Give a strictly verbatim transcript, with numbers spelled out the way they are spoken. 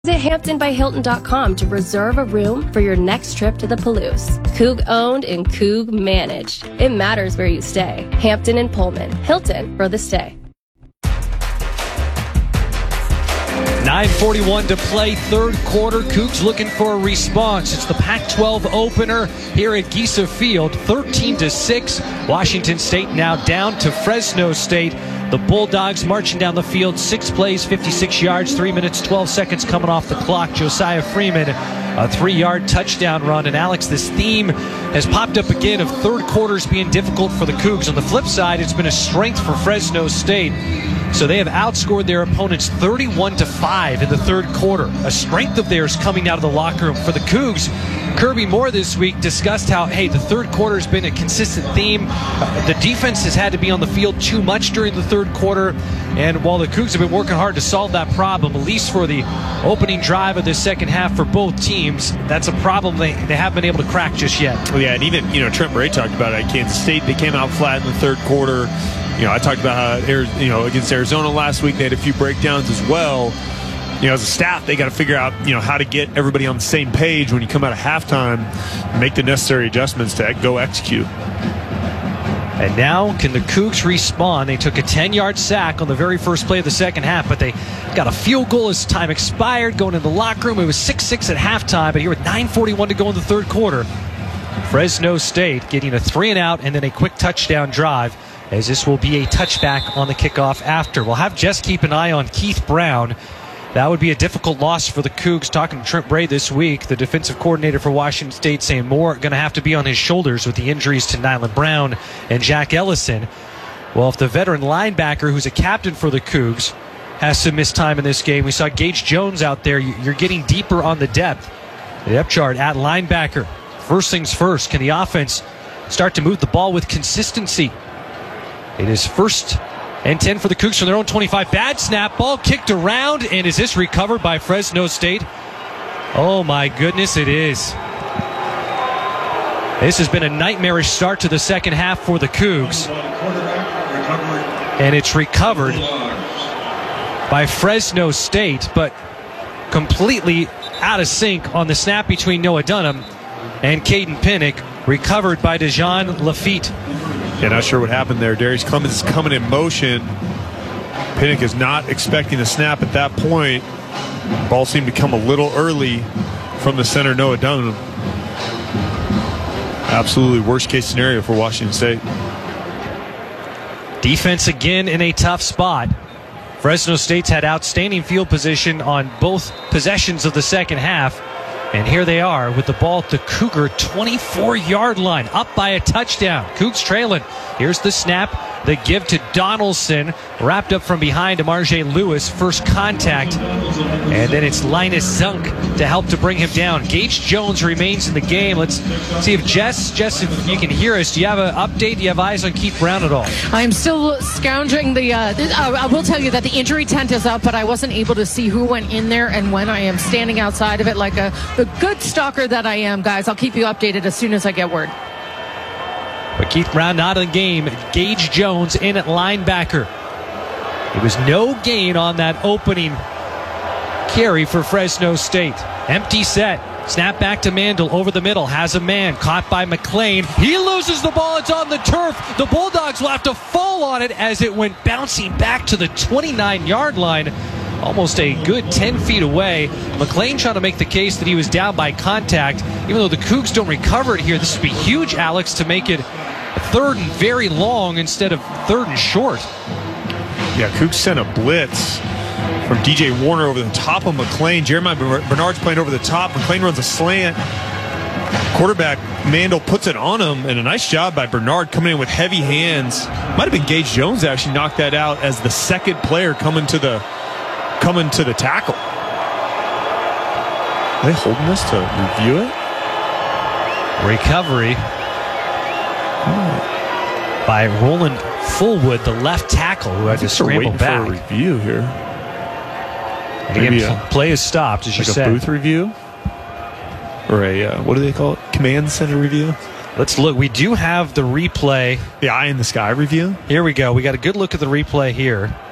Visit Hampton by Hilton dot com to reserve a room for your next trip to the Palouse. Coug owned and Coug managed. It matters where you stay. Hampton and Pullman. Hilton for the stay. nine forty-one to play, third quarter. Cougs looking for a response. It's the Pac twelve opener here at Giesa Field, thirteen to six. Washington State now down to Fresno State. The Bulldogs marching down the field, six plays, fifty-six yards, three minutes, twelve seconds coming off the clock. Josiah Freeman, a three-yard touchdown run. And Alex, this theme has popped up again of third quarters being difficult for the Cougs. On the flip side, it's been a strength for Fresno State. So they have outscored their opponents thirty-one to five in the third quarter. A strength of theirs coming out of the locker room for the Cougs. Kirby Moore this week discussed how, hey, the third quarter has been a consistent theme. Uh, the defense has had to be on the field too much during the third quarter. And while the Cougs have been working hard to solve that problem, at least for the opening drive of the second half for both teams, that's a problem they, they haven't been able to crack just yet. Well, yeah, and even, you know, Trent Bray talked about it at Kansas State. They came out flat in the third quarter. You know, I talked about how, you know, against Arizona last week, they had a few breakdowns as well. You know, as a staff, they got to figure out, you know, how to get everybody on the same page when you come out of halftime, make the necessary adjustments to go execute. And now, can the Cougs respawn? They took a ten-yard sack on the very first play of the second half, but they got a field goal as time expired. Going in the locker room, it was six six at halftime, but here with nine forty-one to go in the third quarter, Fresno State getting a three and out and then a quick touchdown drive, as this will be a touchback on the kickoff after. We'll have Jess keep an eye on Keith Brown. That would be a difficult loss for the Cougs. Talking to Trent Bray this week, the defensive coordinator for Washington State, saying more going to have to be on his shoulders with the injuries to Nyland Brown and Jack Ellison. Well, if the veteran linebacker, who's a captain for the Cougs, has to miss time in this game, we saw Gage Jones out there. You're getting deeper on the depth. The depth chart at linebacker. First things first, can the offense start to move the ball with consistency? It is first and ten for the Cougs from their own twenty-five. Bad snap, ball kicked around, and is this recovered by Fresno State? Oh my goodness, it is. This has been a nightmarish start to the second half for the Cougs. And it's recovered by Fresno State, but completely out of sync on the snap between Noah Dunham and Caden Pinnock, recovered by Dejan Lafitte. Yeah, not sure what happened there. Darius Clemens is coming in motion. Pinnock is not expecting the snap at that point. Ball seemed to come a little early from the center, Noah Dunham. Absolutely worst case scenario for Washington State. Defense again in a tough spot. Fresno State's had outstanding field position on both possessions of the second half. And here they are with the ball at the Cougar twenty-four-yard line, up by a touchdown. Cougs trailing. Here's the snap, the give to Donaldson, wrapped up from behind to Marjay Lewis, first contact. And then it's Linus Zunk to help to bring him down. Gage Jones remains in the game. Let's see if Jess, Jess, if you can hear us, do you have an update? Do you have eyes on Keith Brown at all? I'm still scounging the, uh, I will tell you that the injury tent is up, but I wasn't able to see who went in there and when. I am standing outside of it like a the good stalker that I am, guys. I'll keep you updated as soon as I get word. But Keith Brown not in the game. Gage Jones in at linebacker. It was no gain on that opening carry for Fresno State. Empty set. Snap back to Mandel over the middle. Has a man. Caught by McLean. He loses the ball. It's on the turf. The Bulldogs will have to fall on it as it went bouncing back to the twenty-nine-yard line. Almost a good ten feet away. McLean trying to make the case that he was down by contact. Even though the Cougs don't recover it here, this would be huge, Alex, to make it third and very long instead of third and short. Yeah, Cougs sent a blitz from D J Warner over the top of McLean. Jeremiah Bernard's playing over the top. McLean runs a slant. Quarterback Mandel puts it on him, and a nice job by Bernard coming in with heavy hands. Might have been Gage Jones that actually knocked that out as the second player coming to the coming to the tackle. Are they holding this to review it? Recovery oh. by Roland Fullwood, the left tackle, who had to scramble back. For a review here. And again, a, play is stopped, as like you said. A booth review? Or a, uh, what do they call it? Command center review? Let's look. We do have the replay. The eye in the sky review? Here we go. We got a good look at the replay here.